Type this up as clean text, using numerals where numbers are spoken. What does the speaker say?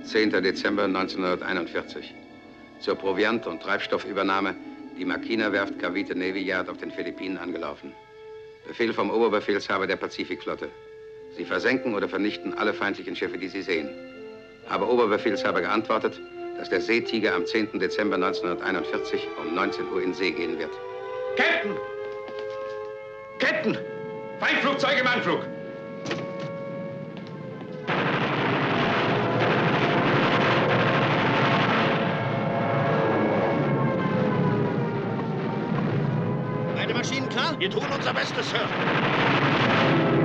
10. Dezember 1941. Zur Proviant- und Treibstoffübernahme die Makina-Werft Cavite Navy Yard auf den Philippinen angelaufen. Befehl vom Oberbefehlshaber der Pazifikflotte. Sie versenken oder vernichten alle feindlichen Schiffe, die Sie sehen. Habe Oberbefehlshaber geantwortet, dass der Seetiger am 10. Dezember 1941 um 19 Uhr in See gehen wird. Captain! Captain! Feindflugzeug im Anflug! Beide Maschinen klar? Wir tun unser Bestes, Sir.